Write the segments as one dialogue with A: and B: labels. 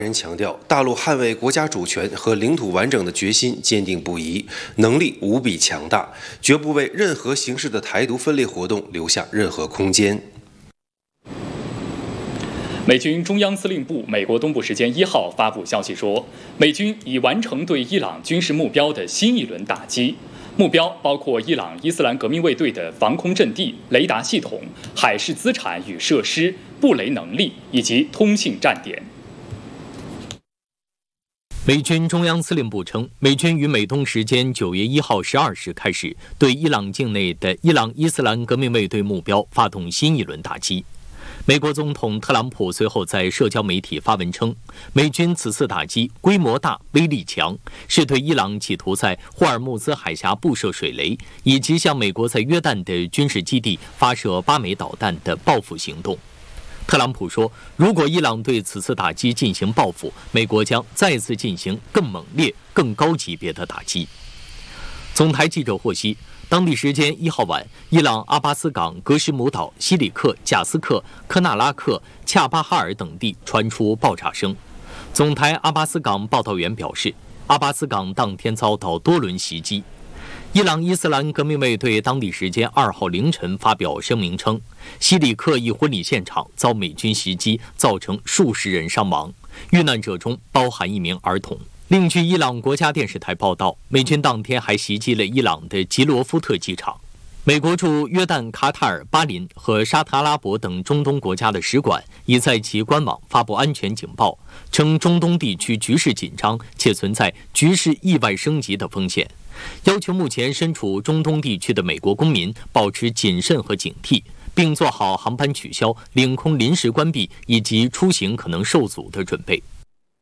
A: 人强调，大陆捍卫国家主权和领土完整的决心坚定不移，能力无比强大，绝不为任何形式的台独分裂活动留下任何空间。
B: 美军中央司令部美国东部时间1号发布消息说，美军已完成对伊朗军事目标的新一轮打击，目标包括伊朗伊斯兰革命卫队的防空阵地、雷达系统、海事资产与设施、布雷能力以及通信站点。
C: 美军中央司令部称，美军于美东时间9月1号12时开始，对伊朗境内的伊朗伊斯兰革命卫队目标发动新一轮打击。美国总统特朗普随后在社交媒体发文称，美军此次打击规模大、威力强，是对伊朗企图在霍尔木兹海峡布设水雷，以及向美国在约旦的军事基地发射8枚导弹的报复行动。特朗普说，如果伊朗对此次打击进行报复，美国将再次进行更猛烈、更高级别的打击。总台记者获悉，当地时间1号晚，伊朗阿巴斯港、格什姆岛、西里克、贾斯克、科纳拉克、恰巴哈尔等地传出爆炸声。总台阿巴斯港报道员表示，阿巴斯港当天遭到多轮袭击。伊朗伊斯兰革命卫队当地时间2号凌晨发表声明称，西里克一婚礼现场遭美军袭击，造成数十人伤亡，遇难者中包含1名儿童。另据伊朗国家电视台报道，美军当天还袭击了伊朗的吉罗夫特机场。美国驻约旦、卡塔尔、巴林和沙特阿拉伯等中东国家的使馆已在其官网发布安全警报，称中东地区局势紧张且存在局势意外升级的风险，要求目前身处中东地区的美国公民保持谨慎和警惕，并做好航班取消、领空临时关闭以及出行可能受阻的准备。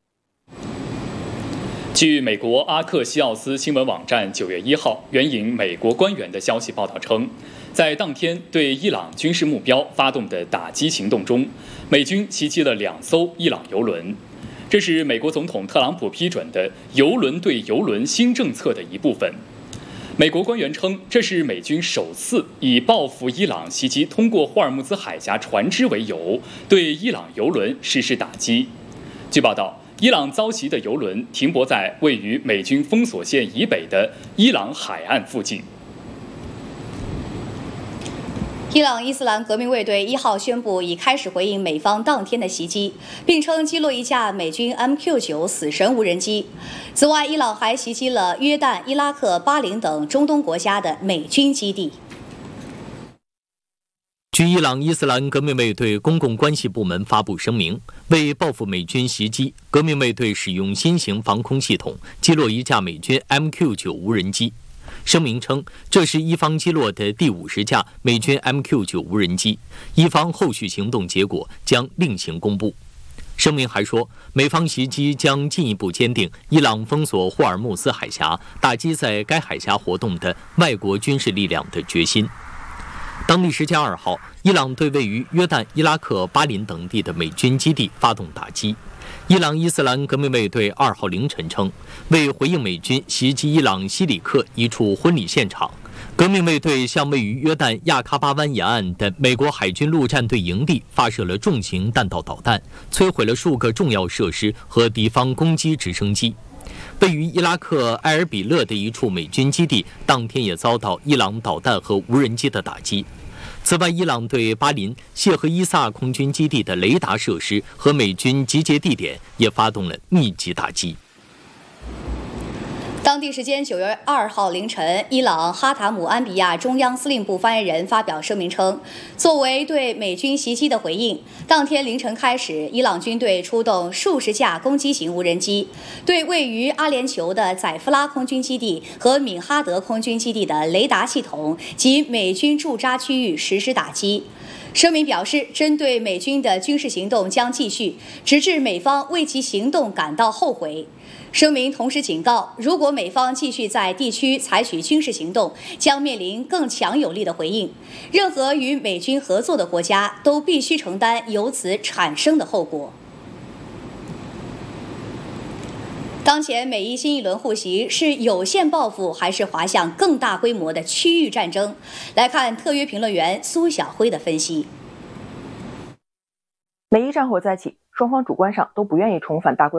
B: 据美国阿克西奥斯新闻网站9月1号援引美国官员的消息报道称，在当天对伊朗军事目标发动的打击行动中，美军袭击了2艘伊朗油轮。这是美国总统特朗普批准的油轮对油轮新政策的一部分。美国官员称，这是美军首次以报复伊朗袭击通过霍尔木兹海峡船只为由，对伊朗油轮实施打击。据报道，伊朗遭袭的油轮停泊在位于美军封锁线以北的伊朗海岸附近。
D: 伊朗伊斯兰革命卫队1号宣布已开始回应美方当天的袭击，并称击落一架美军 MQ-9死神无人机。此外，伊朗还袭击了约旦、伊拉克、巴林等中东国家的美军基地。
C: 据伊朗伊斯兰革命卫队公共关系部门发布声明，为报复美军袭击，革命卫队使用新型防空系统击落一架美军 MQ-9无人机。声明称，这是伊方击落的第50架美军 MQ-9无人机，伊方后续行动结果将另行公布。声明还说，美方袭击将进一步坚定伊朗封锁霍尔木兹海峡、打击在该海峡活动的外国军事力量的决心。当地时间2号，伊朗对位于约旦、伊拉克、巴林等地的美军基地发动打击。伊朗伊斯兰革命卫队2号凌晨称，为回应美军袭击伊朗西里克一处婚礼现场，革命卫队向位于约旦亚喀巴湾沿岸的美国海军陆战队营地发射了重型弹道导弹，摧毁了数个重要设施和敌方攻击直升机。位于伊拉克埃尔比勒的一处美军基地当天也遭到伊朗导弹和无人机的打击。此外，伊朗对巴林谢赫伊萨空军基地的雷达设施和美军集结地点也发动了密集打击。
D: 当地时间9月2号凌晨，伊朗哈塔姆安比亚中央司令部发言人发表声明称，作为对美军袭击的回应，当天凌晨开始，伊朗军队出动数十架攻击型无人机，对位于阿联酋的宰夫拉空军基地和敏哈德空军基地的雷达系统及美军驻扎区域实施打击。声明表示，针对美军的军事行动将继续，直至美方为其行动感到后悔。声明同时警告，如果美方继续在地区采取军事行动，将面临更强有力的回应。任何与美军合作的国家都必须承担由此产生的后果。当前美伊新一轮互袭是有限报复，还是滑向更大规模的区域战争？来看特约评论员苏晓辉的分析。
E: 美伊战火再起，双方主观上都不愿意重返大规